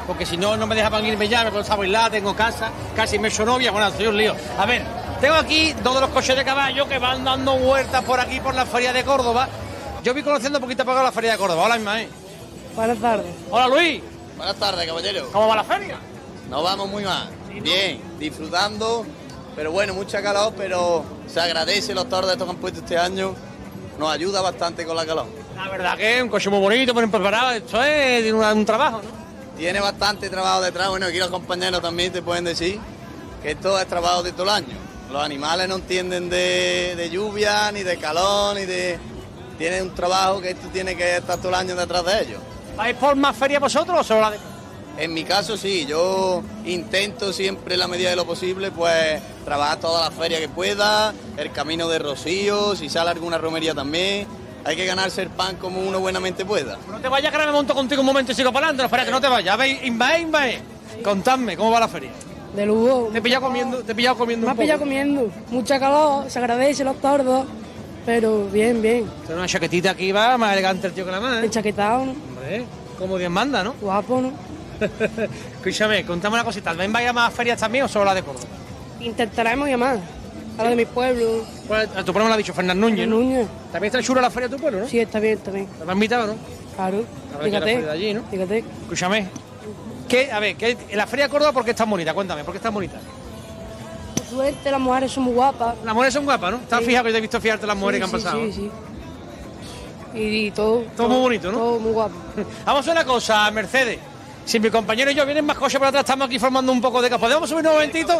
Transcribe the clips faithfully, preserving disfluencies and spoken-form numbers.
porque si no, no me dejaban irme ya, me pensaba bailar, tengo casa, casi me he hecho novia, bueno, soy un lío. A ver, tengo aquí todos los coches de caballo que van dando vueltas por aquí, por la feria de Córdoba. Yo voy conociendo un poquito a poco la feria de Córdoba. Hola, Ismael. Buenas tardes. Hola, Luis. Buenas tardes, caballero. ¿Cómo va la feria? Nos vamos muy mal. ¿Sí, no? Bien, disfrutando, pero bueno, mucha calor, pero se agradece los toros de estos que han puesto este año. Nos ayuda bastante con la calor. La verdad que es un coche muy bonito, muy preparado. Esto es un, un trabajo, ¿no? Tiene bastante trabajo detrás. Bueno, aquí los compañeros también te pueden decir que esto es trabajo de todo el año. Los animales no entienden de, de lluvia, ni de calor, ni de... Tienen un trabajo que esto tiene que estar todo el año detrás de ellos. ¿Vais por más feria vosotros o solo la de...? En mi caso sí, yo intento siempre en la medida de lo posible pues trabajar todas las ferias que pueda, el camino de Rocío, si sale alguna romería también, hay que ganarse el pan como uno buenamente pueda. No te vayas, que ahora me monto contigo un momento y sigo para adelante, espera que no te vayas. ¿Veis? Inbae, Inbae. Contadme, ¿cómo va la feria? De lujo. Te he pillado comiendo, te he pillado comiendo Me un ha pillado poco. comiendo. Mucha calor, se agradece los tordos, pero bien, bien. Tiene una chaquetita aquí, va, más elegante el tío que la más, ¿eh? Enchaquetado, ¿no? Hombre, como Dios manda, ¿no? Guapo, ¿no? Escúchame, contame una cosita. ¿Ven vaya más ferias también o solo la de Córdoba? Intentaremos llamar a la de mi pueblo. Pues a tu pueblo me lo ha dicho Fernán Núñez, ¿no? Núñez. También está chula la feria de tu pueblo, ¿no? Sí, está bien, está bien. ¿Te has invitado, no? Claro. A ver qué era feria de allí, ¿no? Fíjate. Escúchame. ¿Qué, a ver, ¿qué, la feria de Córdoba por qué es tan bonita? Cuéntame, ¿por qué es tan bonita? Por suerte, las mujeres son muy guapas. Las mujeres son guapas, ¿no? ¿Estás Sí. fijado que te he visto fijarte las mujeres Sí, que han sí, pasado? Sí, sí. Y, y todo. Todo muy bonito, ¿no? Todo muy guapo. Vamos a hacer una cosa, Mercedes. Si mi compañero y yo vienen más coches por atrás, estamos aquí formando un poco de caos. ¿Podemos subirnos un momentito?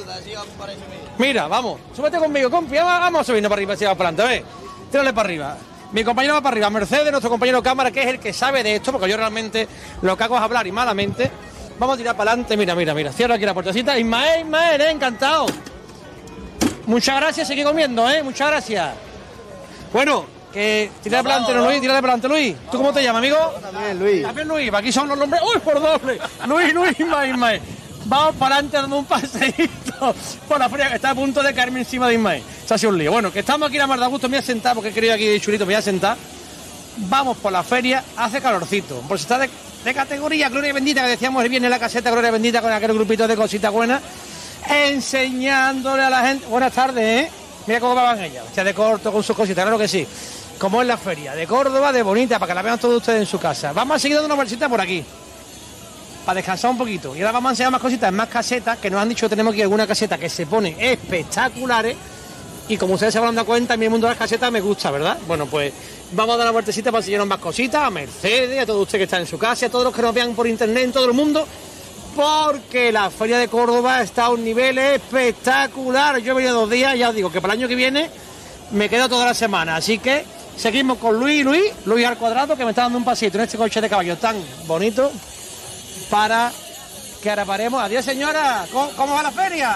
Mira, vamos, súbete conmigo, compi. Vamos, vamos a subirnos para arriba, si vamos para adelante, ¿ves? Tírale para arriba. Mi compañero va para arriba, Mercedes, nuestro compañero cámara, que es el que sabe de esto, porque yo realmente lo que hago es hablar y malamente. Vamos a tirar para adelante, mira, mira, mira. Cierra aquí la puertecita. Ismael, Ismael, eh, encantado. Muchas gracias, seguí comiendo, ¿eh? Muchas gracias. Bueno, que tírale para adelante, ¿no, Luis? Tírale para adelante, Luis. ¿Tú cómo te llamas, amigo? También, Luis. También Luis, aquí son los nombres. ¡Uy, por doble! Luis, Luis, Ismael, Ismael. Vamos para adelante dando un paseíto por la feria que está a punto de caerme encima de Ismael. Se ha sido un lío. Bueno, que estamos aquí en la Mar de Augusto, me voy a sentar porque he querido aquí de chulito, me voy a sentar. Vamos por la feria, hace calorcito. Pues está de, de categoría Gloria Bendita, que decíamos el viernes en la caseta Gloria Bendita con aquel grupito de cositas buenas, enseñándole a la gente. Buenas tardes, ¿eh? Mira cómo van ellas, ya de corto con sus cositas, claro que sí. Como es la feria de Córdoba, de bonita, para que la vean todos ustedes en su casa. Vamos a seguir dando una bolsita por aquí, para descansar un poquito. Y ahora vamos a enseñar más cositas, más casetas, que nos han dicho que tenemos aquí alguna caseta que se pone espectaculares. Y como ustedes se habrán dado cuenta, a mí el mundo de las casetas me gusta, ¿verdad? Bueno, pues vamos a dar una vueltecita para enseñarnos más cositas, a Mercedes, a todos ustedes que están en su casa, a todos los que nos vean por internet en todo el mundo, porque la feria de Córdoba está a un nivel espectacular. Yo he venido dos días, ya os digo que para el año que viene me quedo toda la semana, así que seguimos con Luis, Luis, Luis al cuadrado, que me está dando un pasito en este coche de caballo tan bonito, para que ahora paremos. Adiós, señora. ¿Cómo, cómo va la feria?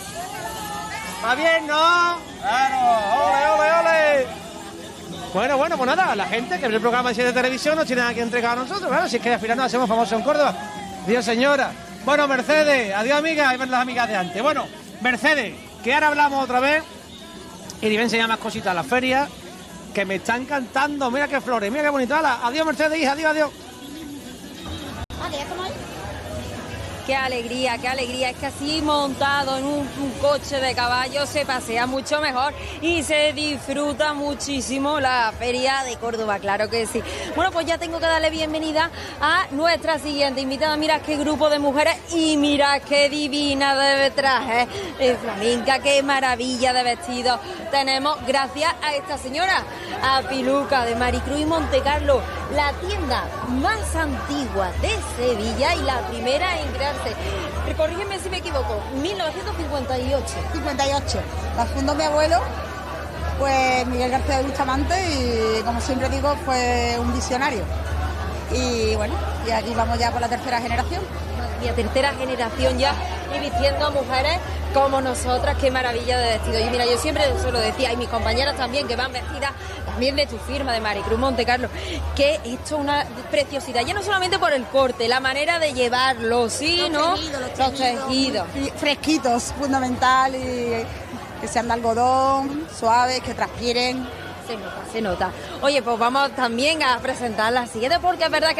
¿Va bien, no? Claro, ole, ole, ole. Bueno, bueno, pues nada, la gente que ve el programa de televisión nos tiene que entregar a nosotros, claro, si es que al final nos hacemos famosos en Córdoba. Adiós, señora. Bueno, Mercedes, adiós, amiga, y ver las amigas de antes. Bueno, Mercedes, que ahora hablamos otra vez y le voy a enseñar más cositas a la feria, que me están cantando. Mira qué flores, mira qué bonito. Hala, adiós, Mercedes, hija, adiós, adiós. Qué alegría, qué alegría. Es que así montado en un, un coche de caballo se pasea mucho mejor y se disfruta muchísimo la feria de Córdoba, claro que sí. Bueno, pues ya tengo que darle bienvenida a nuestra siguiente invitada. Mirad qué grupo de mujeres y mirad qué divina de traje de flamenca, qué maravilla de vestido tenemos gracias a esta señora, a Piluca de Maricruz y Montecarlo, la tienda más antigua de Sevilla y la primera en crearse. Corrígeme si me equivoco, mil novecientos cincuenta y ocho. cincuenta y ocho. La fundó mi abuelo, pues Miguel García de Bustamante, y como siempre digo, fue un visionario. Y bueno, y aquí vamos ya por la tercera generación. Y a tercera generación ya, y vistiendo a mujeres como nosotras, qué maravilla de vestido. Y mira, yo siempre se lo decía, y mis compañeras también, que van vestidas también de tu firma, de Maricruz Montecarlo, que esto es una preciosidad, ya no solamente por el corte, la manera de llevarlo, sino los tejidos, los tejidos. Y fresquitos, fundamental, y que sean de algodón, suaves, que transpiren. Se nota, se nota. Oye, pues vamos también a presentar la siguiente, porque es verdad que